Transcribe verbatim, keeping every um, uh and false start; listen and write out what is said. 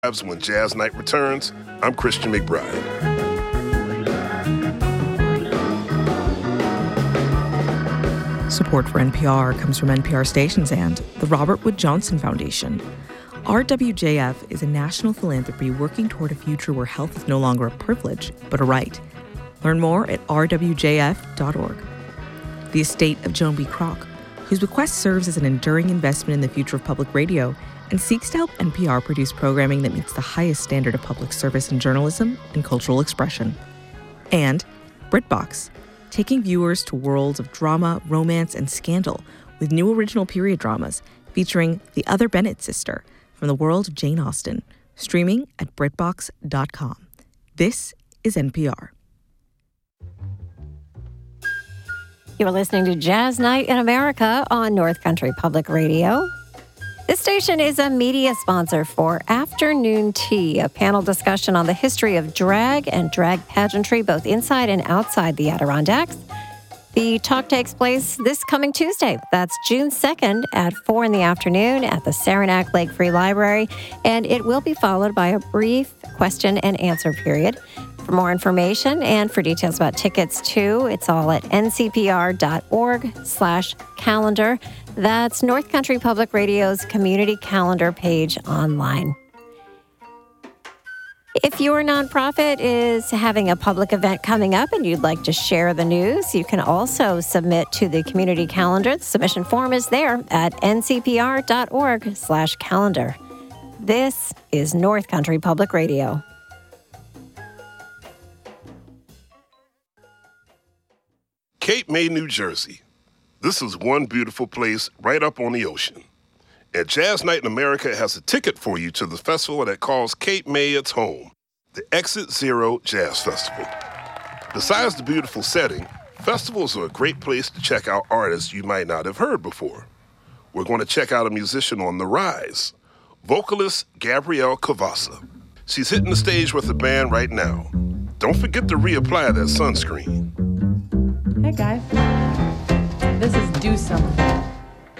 When Jazz Night returns, I'm Christian McBride. Support for N P R comes from N P R stations and the Robert Wood Johnson Foundation. R W J F is a national philanthropy working toward a future where health is no longer a privilege, but a right. Learn more at r w j f dot org. The estate of Joan B. Kroc, whose bequest serves as an enduring investment in the future of public radio and seeks to help N P R produce programming that meets the highest standard of public service in journalism and cultural expression. And BritBox, taking viewers to worlds of drama, romance, and scandal with new original period dramas featuring The Other Bennett Sister from the world of Jane Austen, streaming at brit box dot com. This is N P R. You're listening to Jazz Night in America on North Country Public Radio. This station is a media sponsor for Afternoon Tea, a panel discussion on the history of drag and drag pageantry, both inside and outside the Adirondacks. The talk takes place this coming Tuesday. That's June second at four in the afternoon at the Saranac Lake Free Library, and it will be followed by a brief question and answer period. For more information and for details about tickets too, it's all at n c p r dot org slash calendar. That's North Country Public Radio's community calendar page online. If your nonprofit is having a public event coming up and you'd like to share the news, you can also submit to the community calendar. The submission form is there at n c p r dot org slash calendar. This is North Country Public Radio. Cape May, New Jersey. This is one beautiful place right up on the ocean. And Jazz Night in America has a ticket for you to the festival that calls Cape May its home, the Exit Zero Jazz Festival. Besides the beautiful setting, festivals are a great place to check out artists you might not have heard before. We're going to check out a musician on the rise, vocalist Gabrielle Cavassa. She's hitting the stage with the band right now. Don't forget to reapply that sunscreen. Hey guys, this is Do Something.